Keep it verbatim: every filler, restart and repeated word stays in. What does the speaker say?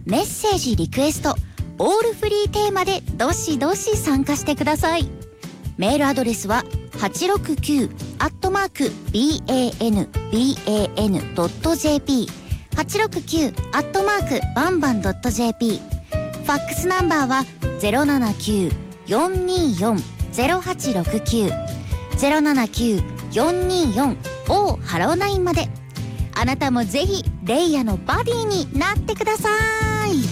メッセージリクエストオールフリーテーマでどしどし参加してください。メールアドレスははちろくきゅうアットマーク バンバンドット ジェーピー はちろくきゅうアットマークバンバンドット ジェーピー。 ファックスナンバーは ゼロななきゅう よんにーよん ゼロはちろくきゅう ゼロななきゅう よんにーよん オー ハローナインまで。あなたもぜひレイヤのバディになってください。